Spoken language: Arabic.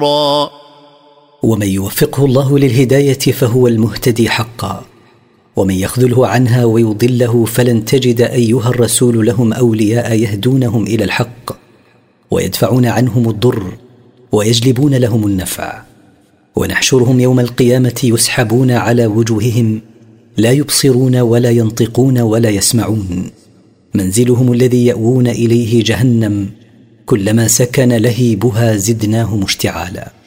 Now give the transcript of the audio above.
ومن يوفقه الله للهداية فهو المهتدي حقا، ومن يخذله عنها ويضله فلن تجد أيها الرسول لهم أولياء يهدونهم إلى الحق ويدفعون عنهم الضر ويجلبون لهم النفع. ونحشرهم يوم القيامة يسحبون على وجوههم لا يبصرون ولا ينطقون ولا يسمعون. منزلهم الذي يأوون إليه جهنم، كلما سكن لهيبها زدناهم اشتعالا.